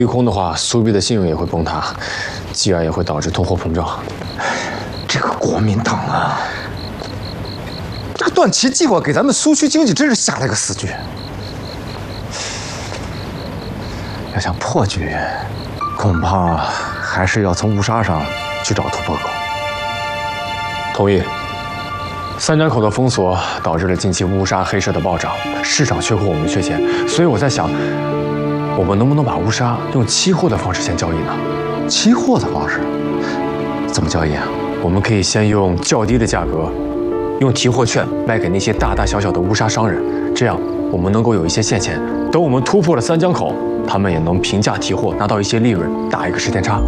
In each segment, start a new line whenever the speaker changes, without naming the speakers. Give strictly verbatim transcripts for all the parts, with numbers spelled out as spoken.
逼空的话，苏必的信用也会崩塌，继而也会导致通货膨胀。
这个国民党啊，这个段祺计划给咱们苏区经济真是下了个死局。要想破局，恐怕还是要从乌沙上去找突破口。
同意。三江口的封锁导致了近期乌沙黑市的暴涨，市场缺货，我们缺钱，所以我在想，我们能不能把乌沙用期货的方式先交易呢？
期货的方式怎么交易啊？
我们可以先用较低的价格，用提货券卖给那些大大小小的乌沙商人，这样我们能够有一些现钱。等我们突破了三江口，他们也能平价提货，拿到一些利润，打一个时间差。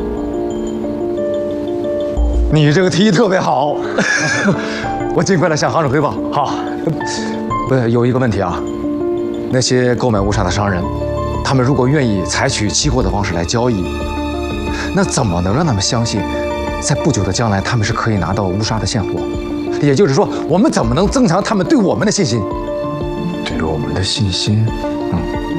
你这个提议特别好，我尽快的向行长汇报。
好，
不是有一个问题啊，那些购买乌沙的商人，他们如果愿意采取期货的方式来交易，那怎么能让他们相信，在不久的将来他们是可以拿到乌沙的现货？也就是说，我们怎么能增强他们对我们的信心？
对我们的信心，
嗯。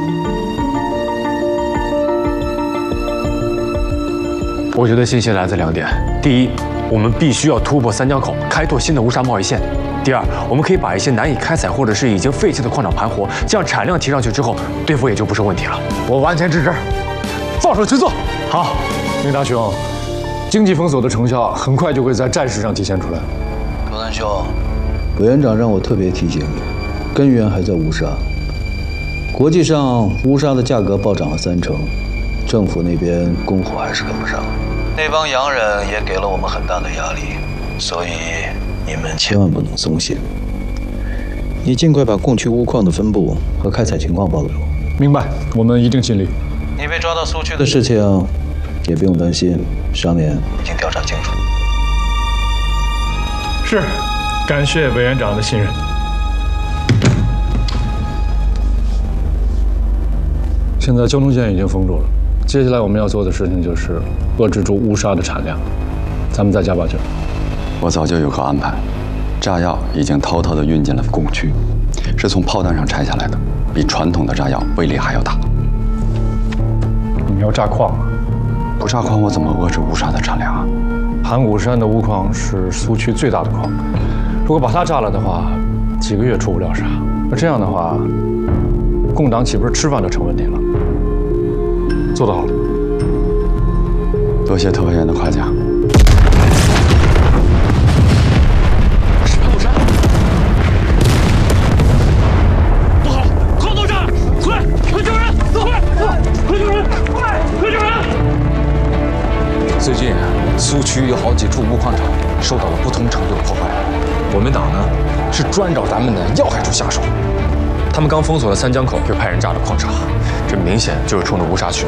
我觉得信心来自两点：第一，我们必须要突破三江口，开拓新的乌沙贸易线；第二，我们可以把一些难以开采或者是已经废弃的矿场盘活，这样产量提上去之后，对付也就不是问题了。
我完全支持，放手去做。
好，明达兄，经济封锁的成效很快就会在战事上体现出来。
罗南兄，委员长让我特别提醒你，根源还在乌沙。国际上乌沙的价格暴涨了三成，政府那边供货还是跟不上。那帮洋人也给了我们很大的压力，所以你们千万不能松懈。你尽快把供区钨矿的分布和开采情况报给我。
明白，我们一定尽力。
你被抓到苏区的事情也不用担心，上面已经调查清楚。
是，感谢委员长的信任。现在交通线已经封住了，接下来我们要做的事情就是遏制住乌沙的产量。咱们再加把劲。
我早就有个安排，炸药已经偷偷地运进了供区，是从炮弹上拆下来的，比传统的炸药威力还要大。
你们要炸矿啊？
不炸矿，我怎么遏制乌沙的产量啊？
盘古山的钨矿是苏区最大的矿，如果把它炸了的话，几个月出不了沙。那这样的话，共党岂不是吃饭都成问题了？做得好。
多谢特派员的夸奖。
是盘古山，不好，矿都炸了！快，快救人！快，快，快救人！快，快救人！
最近苏区有好几处钨矿场受到了不同程度的破坏，国民党呢是专找咱们的要害处下手。
他们刚封锁了三江口，又派人炸了矿场，这明显就是冲着乌沙去的。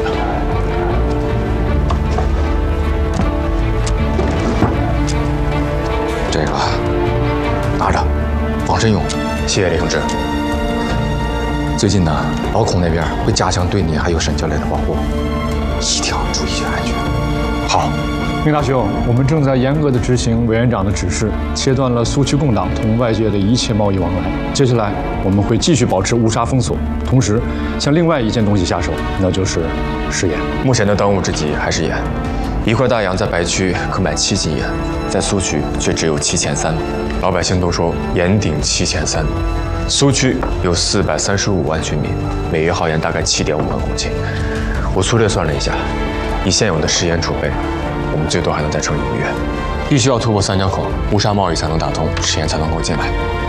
这个拿着，防身用。
谢谢李同志。
最近呢，老孔那边会加强对你还有沈教练的保护，一定要注意安全。
好。
明达兄，我们正在严格的执行委员长的指示，切断了苏区共党同外界的一切贸易往来。接下来我们会继续保持乌沙封锁，同时向另外一件东西下手，那就是食盐。
目前的当务之急还是盐。一块大洋在白区可买七斤盐，在苏区却只有七千三。老百姓都说盐顶七千三。苏区有四百三十五万居民，每月耗盐大概七点五万公斤。我粗略算了一下，以现有的食盐储备，我们最多还能再撑一个月，必须要突破三江口，乌沙贸易才能打通，食盐才能够进来。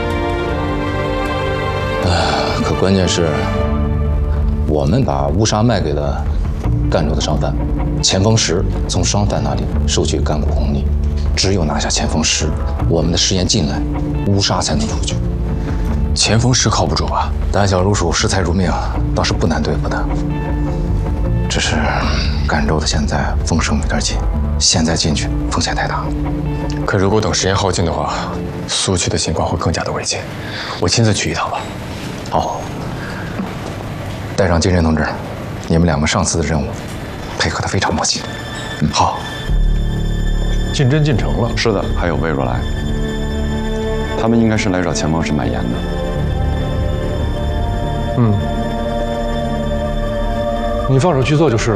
呃，可关键是，我们把乌沙卖给了赣州的商贩，钱丰石从商贩那里收取干股红利，只有拿下钱丰石，我们的食盐进来，乌沙才能出去。
钱丰石靠不住啊，
胆小如鼠，视财如命，倒是不难对付的。只是赣州的现在风声有点紧，现在进去风险太大。
可如果等食盐耗尽的话，苏区的情况会更加的危险。我亲自去一趟吧。
好，带上金晨同志，你们两个上次的任务配合的非常默契。
嗯，好。
进真进城了。
是的，还有魏若来，他们应该是来找钱丰石买盐的。
嗯，你放手去做就是了。